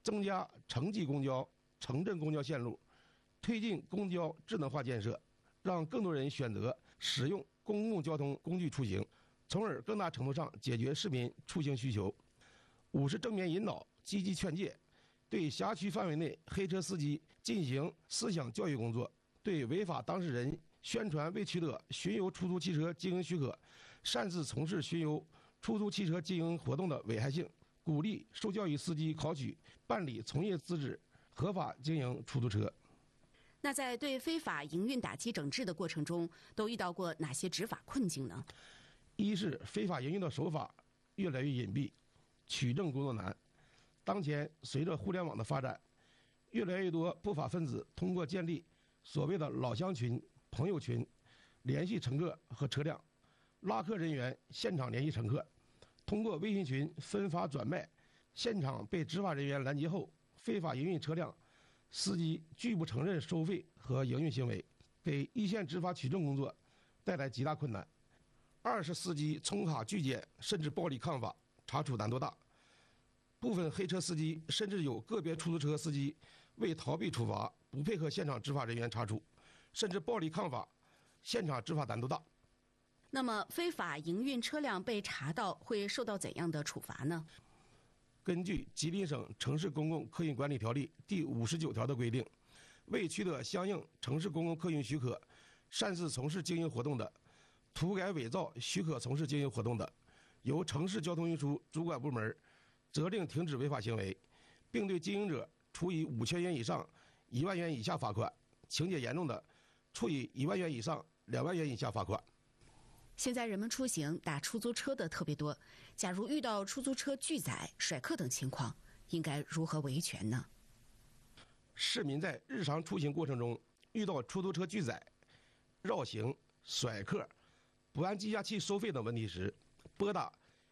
增加城际公交、城镇公交线路，推进公交智能化建设，让更多人选择使用公共交通工具出行，从而更大程度上解决市民出行需求。5是正面引导、积极劝诫，对辖区范围内黑车司机进行思想教育工作，对违法当事人宣传未取得巡游出租汽车经营许可，擅自从事巡游出租汽车经营活动的危害性，鼓励受教育司机考取办理从业资质，合法经营出租车。 那在对非法营运打击整治的过程中，都遇到过哪些执法困境呢？ 一是非法营运的手法越来越隐蔽，取证工作难。当前随着互联网的发展，越来越多不法分子通过建立所谓的老乡群、朋友群，联系乘客和车辆，拉客人员现场联系乘客，通过微信群分发转卖，现场被执法人员拦截后，非法营运车辆，司机拒不承认收费和营运行为，给一线执法取证工作带来极大困难。2是司机冲卡拒检甚至暴力抗法，查处难度大。部分黑车司机甚至有个别出租车司机为逃避处罚，不配合现场执法人员查处，甚至暴力抗法，现场执法难度大。 那么非法营运车辆被查到会受到怎样的处罚呢？ 根据吉林省城市公共客运管理条例第59条的规定，未取得相应城市公共客运许可，擅自从事经营活动的，涂改伪造许可从事经营活动的，由城市交通运输主管部门责令停止违法行为，并对经营者处以5000元以上1万元以下罚款，情节严重的，处以1万元以上2万元以下罚款。 现在人们出行打出租车的特别多，假如遇到出租车拒载、甩客等情况，应该如何维权呢？ 市民在日常出行过程中遇到出租车拒载、绕行、甩客、不按计价器收费等问题时，拨打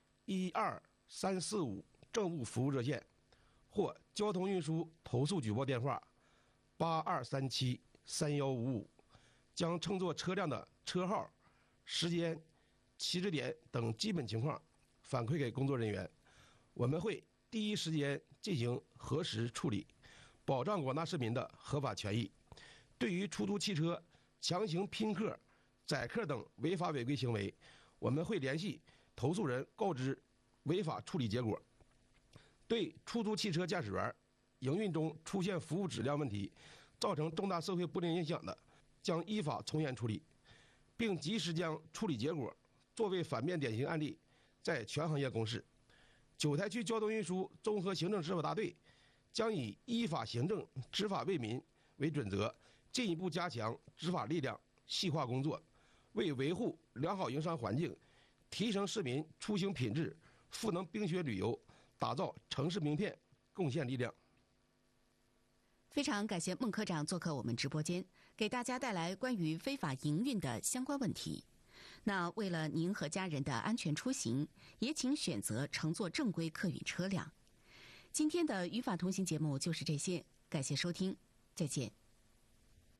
12345政务服务热线或交通运输投诉举报电话82373155，将乘坐车辆的车号、时间、起止点等基本情况反馈给工作人员，我们会第一时间进行核实处理，保障广大市民的合法权益。对于出租汽车强行拼客、载客等违法违规行为，我们会联系投诉人告知违法处理结果。对出租汽车驾驶员营运中出现服务质量问题，造成重大社会不良影响的，将依法从严处理，并及时将处理结果作为反面典型案例，在全行业公示。九台区交通运输综合行政执法大队将以依法行政、执法为民为准则，进一步加强执法力量，细化工作，为维护良好营商环境、提升市民出行品质、赋能冰雪旅游、打造城市名片贡献力量。 非常感谢孟科长做客我们直播间，给大家带来关于非法营运的相关问题。那为了您和家人的安全出行，也请选择乘坐正规客运车辆。今天的与法同行节目就是这些，感谢收听，再见。